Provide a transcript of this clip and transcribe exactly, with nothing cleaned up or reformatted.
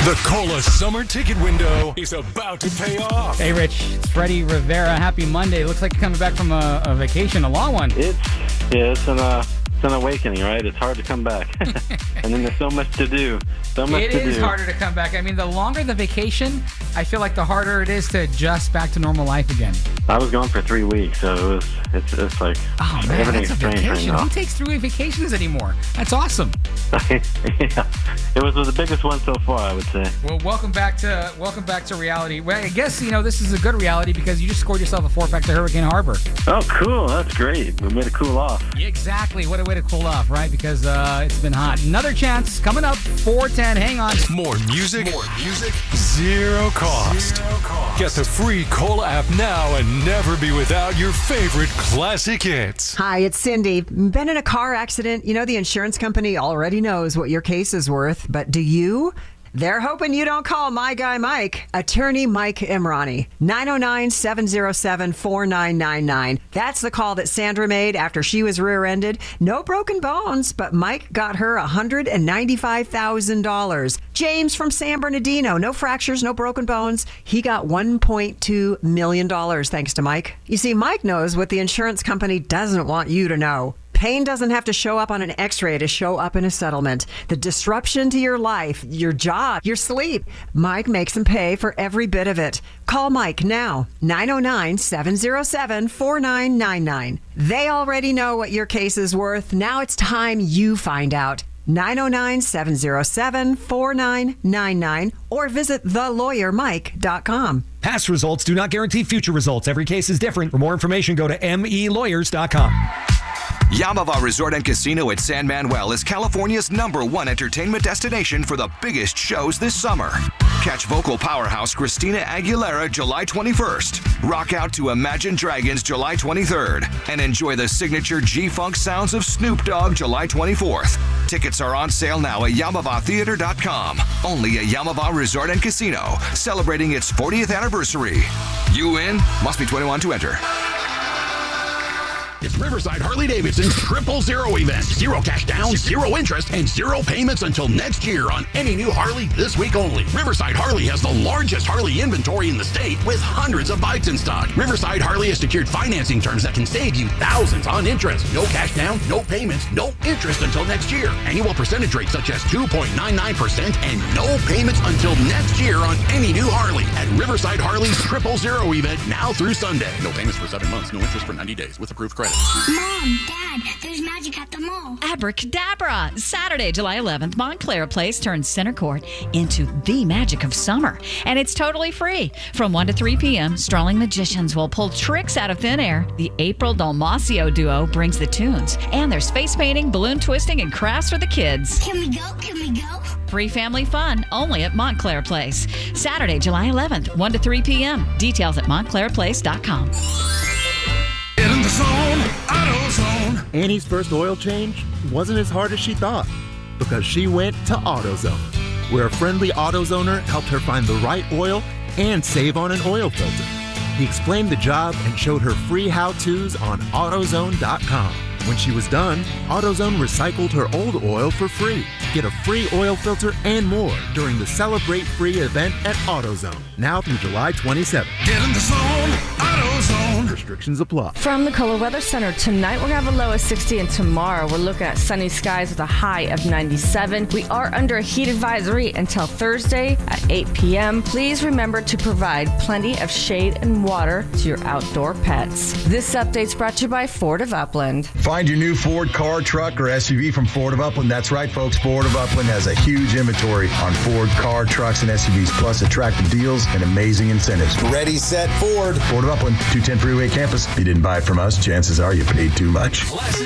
The Cola summer ticket window is about to pay off. Hey, Rich. It's Freddie Rivera. Happy Monday. Looks like you're coming back from a, a vacation, a long one. It's yeah, it's an uh, it's an awakening, right? It's hard to come back, and then there's so much to do. So much It to is do. harder to come back. I mean, the longer the vacation, I feel like the harder it is to adjust back to normal life again. I was gone for three weeks, so it was it's it's like Oh man, everything's that's a strange right vacation. now. Who takes three vacations anymore? That's awesome. Yeah, it was the biggest one so far, I would say. Well, welcome back to welcome back to reality. Well, I guess you know this is a good reality because you just scored yourself a four-pack to Hurricane Harbor. Oh, cool! That's great. We made it cool off. Exactly. What a way to cool off, right? Because uh, it's been hot. Another chance coming up. four ten. Hang on. More music, more music, zero cost. Zero cost. Get the free Cola app now and never be without your favorite classic hits. Hi, it's Cindy. Been in a car accident? You know the insurance company already knows what your case is worth, but do you? They're hoping you don't call my guy Mike, attorney Mike Imrani, nine oh nine, seven oh seven, four nine nine nine. That's the call that Sandra made after she was rear-ended. No broken bones, but Mike got her one hundred ninety-five thousand dollars. James from San Bernardino, no fractures, no broken bones. He got one point two million dollars thanks to Mike. You see, Mike knows what the insurance company doesn't want you to know. Pain doesn't have to show up on an x-ray to show up in a settlement. The disruption to your life, your job, your sleep, Mike makes them pay for every bit of it. Call Mike now, nine oh nine, seven oh seven, four nine nine nine. They already know what your case is worth. Now it's time you find out. nine oh nine, seven oh seven, four nine nine nine or visit the lawyer mike dot com. Past results do not guarantee future results. Every case is different. For more information, go to m e lawyers dot com. Yamava Resort and Casino at San Manuel is California's number one entertainment destination for the biggest shows this summer. Catch vocal powerhouse Christina Aguilera July twenty-first, rock out to Imagine Dragons July twenty-third, and enjoy the signature G-Funk sounds of Snoop Dogg July twenty-fourth. Tickets are on sale now at yamava theater dot com. Only at Yamava Resort and Casino, celebrating its fortieth anniversary. You in? Must be twenty-one to enter. It's Riverside Harley-Davidson's Triple Zero event. Zero cash down, zero interest, and zero payments until next year on any new Harley this week only. Riverside Harley has the largest Harley inventory in the state with hundreds of bikes in stock. Riverside Harley has secured financing terms that can save you thousands on interest. No cash down, no payments, no interest until next year. Annual percentage rates such as two point nine nine percent and no payments until next year on any new Harley at Riverside Harley's Triple Zero event now through Sunday. No payments for seven months, no interest for ninety days with approved credit. Mom, Dad, there's magic at the mall. Abracadabra! Saturday, July eleventh, Montclair Place turns Center Court into the magic of summer. And it's totally free. From one to three p.m., strolling magicians will pull tricks out of thin air. The April Dalmacio duo brings the tunes. And there's face painting, balloon twisting, and crafts for the kids. Can we go? Can we go? Free family fun only at Montclair Place. Saturday, July eleventh, one to three p.m. Details at montclair place dot com. Get in the zone, AutoZone. Annie's first oil change wasn't as hard as she thought because she went to AutoZone, where a friendly AutoZoner helped her find the right oil and save on an oil filter. He explained the job and showed her free how-tos on AutoZone dot com. When she was done, AutoZone recycled her old oil for free. Get a free oil filter and more during the Celebrate Free event at AutoZone, now through July twenty-seventh. Get in the zone, AutoZone. Restrictions apply. From the Kohler Weather Center, tonight we're going to have a low of sixty, and tomorrow we're looking at sunny skies with a high of ninety-seven. We are under a heat advisory until Thursday at eight p.m. Please remember to provide plenty of shade and water to your outdoor pets. This update's brought to you by Ford of Upland. Find your new Ford car, truck, or S U V from Ford of Upland. That's right, folks. Ford of Upland has a huge inventory on Ford car, trucks, and S U Vs, plus attractive deals and amazing incentives. Ready, set, Ford. Ford of Upland, two ten Freeway Campus. If you didn't buy it from us, chances are you paid too much.